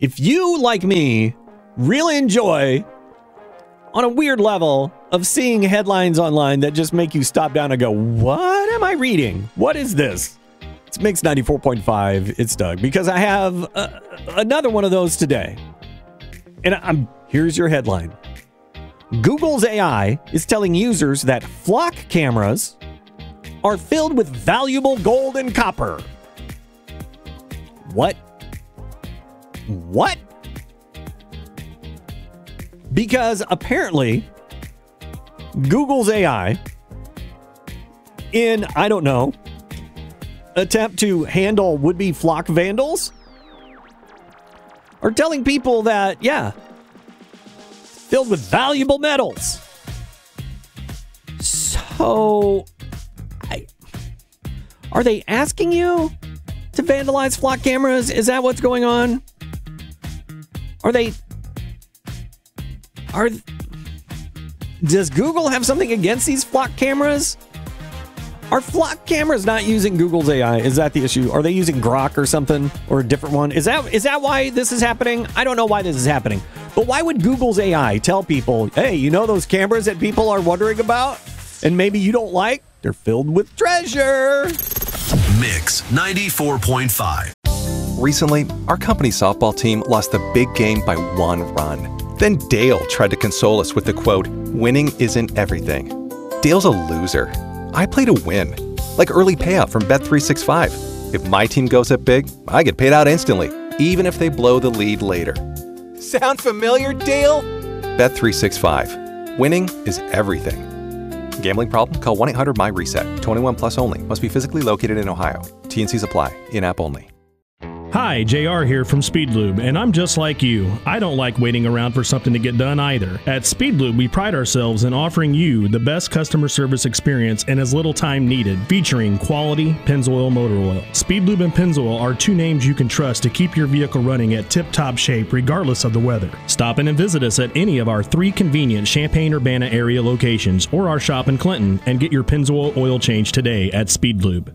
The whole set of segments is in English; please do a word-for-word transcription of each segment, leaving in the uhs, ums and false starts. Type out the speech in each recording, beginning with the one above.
If you, like me, really enjoy, on a weird level, of seeing headlines online that just make you stop down and go, what am I reading? What is this? It's Mix ninety-four point five. It's Doug. Because I have uh, another one of those today. And I'm here's your headline. Google's A I is telling users that flock cameras are filled with valuable gold and copper. What? What? Because apparently, Google's A I, in, I don't know, attempt to handle would-be flock vandals, are telling people that, yeah, filled with valuable metals. So, I, are they asking you to vandalize flock cameras? Is that what's going on? Are they... Are... Does Google have something against these flock cameras? Are flock cameras not using Google's A I? Is that the issue? Are they using Grok or something? Or a different one? Is that is that why this is happening? I don't know why this is happening. But why would Google's A I tell people, hey, you know those cameras that people are wondering about? And maybe you don't like? They're filled with treasure. Mix ninety-four point five. Recently, our company softball team lost the big game by one run. Then Dale tried to console us with the quote, winning isn't everything. Dale's a loser. I play to win, like early payout from Bet three sixty-five. If my team goes up big, I get paid out instantly, even if they blow the lead later. Sound familiar, Dale? Bet three sixty-five. Winning is everything. Gambling problem? Call one eight hundred M Y reset. twenty-one plus only. Must be physically located in Ohio. T and Cs apply. In-app only. Hi, J R here from Speedlube, and I'm just like you. I don't like waiting around for something to get done either. At Speedlube, we pride ourselves in offering you the best customer service experience in as little time needed, featuring quality Pennzoil motor oil. Speedlube and Pennzoil are two names you can trust to keep your vehicle running at tip-top shape regardless of the weather. Stop in and visit us at any of our three convenient Champaign-Urbana area locations or our shop in Clinton and get your Pennzoil oil change today at Speedlube.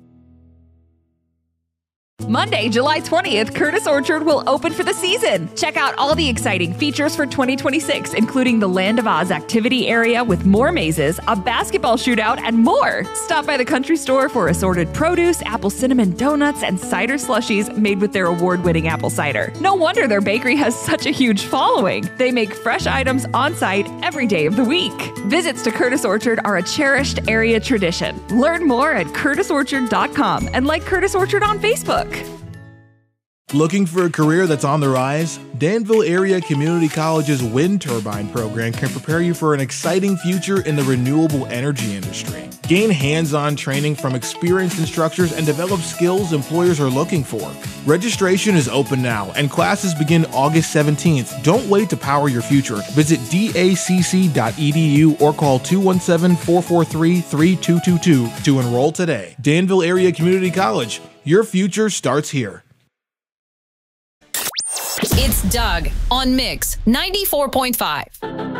Monday, July twentieth, Curtis Orchard will open for the season. Check out all the exciting features for twenty twenty-six, including the Land of Oz activity area with more mazes, a basketball shootout, and more. Stop by the country store for assorted produce, apple cinnamon donuts, and cider slushies made with their award-winning apple cider. No wonder their bakery has such a huge following. They make fresh items on site every day of the week. Visits to Curtis Orchard are a cherished area tradition. Learn more at curtis orchard dot com and like Curtis Orchard on Facebook. Looking for a career that's on the rise? Danville Area Community College's wind turbine program can prepare you for an exciting future in the renewable energy industry. Gain hands-on training from experienced instructors and develop skills employers are looking for. Registration is open now, and classes begin August seventeenth. Don't wait to power your future. Visit D A C C dot E D U or call two one seven, four four three, three two two two to enroll today. Danville Area Community College. Your future starts here. It's Doug on Mix ninety-four point five.